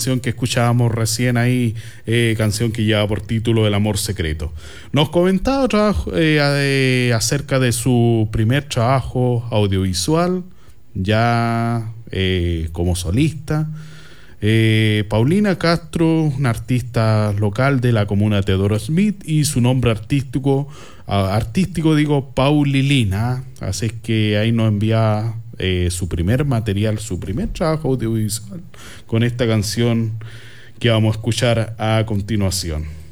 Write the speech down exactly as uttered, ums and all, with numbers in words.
canción que escuchábamos recién ahí, eh, canción que lleva por título El amor secreto. Nos comentaba trabajo, eh, eh, acerca de su primer trabajo audiovisual, ya eh, como solista. Eh, Paulina Castro, una artista local de la comuna de Teodoro Smith, y su nombre artístico, uh, artístico digo, Paulilina. Así es que ahí nos envía eh, su primer material, su primer trabajo audiovisual, con esta canción que vamos a escuchar a continuación.